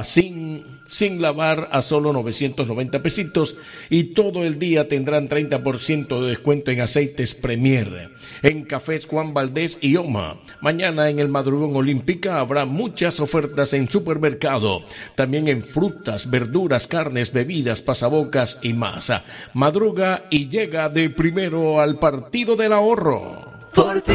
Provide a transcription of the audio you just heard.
sin lavar a solo 990 pesitos, y todo el día tendrán 30% de descuento en aceites Premier. En Cafés Juan Valdés y Oma. Mañana en el Madrugón Olímpica habrá muchas ofertas en supermercado. También en frutas, verduras, carnes, bebidas, pasabocas y más. Madruga y llega de primero al Partido del Ahorro. Por ti